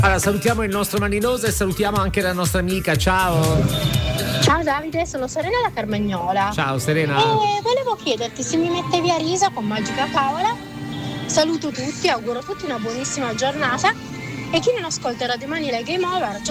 Allora, salutiamo il nostro Maninose e salutiamo anche la nostra amica. Ciao. Ciao Davide, sono Serena da Carmagnola. Ciao Serena. E volevo chiederti se mi mettevi a risa con Magica Paola. Saluto tutti, auguro a tutti una buonissima giornata e chi non ascolterà domani la Game Over